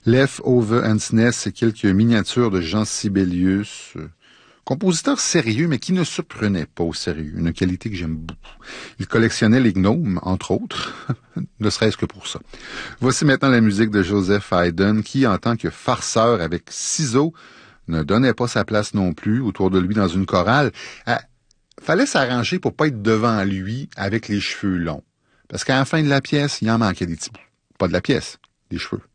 Leftover Hansness et quelques miniatures de Jean Sibelius, compositeur sérieux, mais qui ne se prenait pas au sérieux, une qualité que j'aime beaucoup. Il collectionnait les gnomes, entre autres, ne serait-ce que pour ça. Voici maintenant la musique de Joseph Haydn, qui, en tant que farceur avec ciseaux, ne donnait pas sa place non plus autour de lui dans une chorale. Fallait s'arranger pour pas être devant lui avec les cheveux longs. Parce qu'à la fin de la pièce, il en manquait des petits bouts. Pas de la pièce, des cheveux.